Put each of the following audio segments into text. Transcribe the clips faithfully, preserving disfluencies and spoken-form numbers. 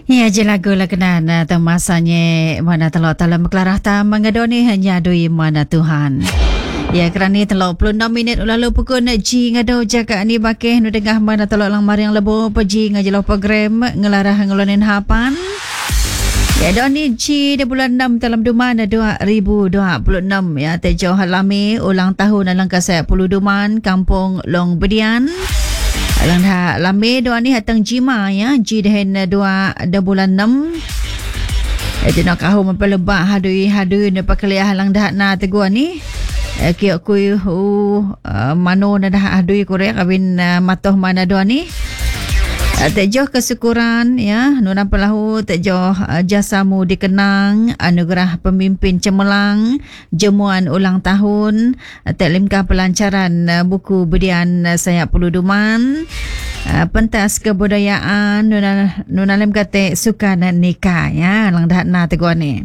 Ya, je lagu lah kena na temasanya mana telok dalam kelarah ta mengadoni hanya dui mana Tuhan. Ya, kerana telok puluh enam minit lalu pukul nak ji ngado jaga ni bakeh nu dengah mana telok lang maring lebo peji ngajelo program ngelarah ngelonin hapan. Ya, do ni ji di bulan enam dalam duman dua ribu dua puluh enam ya tejo halami ulang tahun dalam kasih puluh duman kampung Long Bedian. Alang dah lame doa ni hatang jima ya ji dehen dua da bulan enam. Itu nak kau mempelebak hadui hadui ne pakliah halang dah na tegua ni. Kiok kui uh, mano na dah hadui korek kabin uh, matoh mana doa ni. Tejoh kesyukuran ya nuna pelahu tejoh uh, jasamu dikenang anugerah pemimpin cemerlang jemuan ulang tahun uh, taklimkah pelancaran uh, buku bedian uh, saya puluh duman uh, pentas kebudayaan nuna nuna lem kate sukan nikah ya lang dah na teguan ni.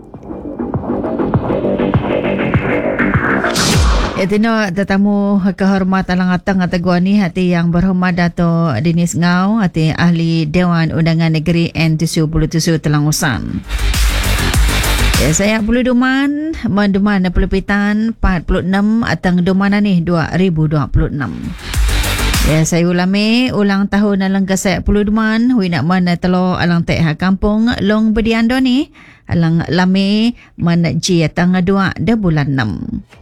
Etino tetamu kehormatan lang atang atagua ni hati yang berhormat Dato' Dinis Ngau hati ahli Dewan Undangan Negeri N tujuh puluh tujuh Telangusan. Ya, saya puluh duman menduman pelupitan empat puluh enam atang dumana ni dua ribu dua puluh enam. Ya, saya ulame ulang tahun alang ke saya puluh duman hui nak mana telo alang tek ha kampung Long Bedian do ni alang lame mana ji atang dua de bulan enam.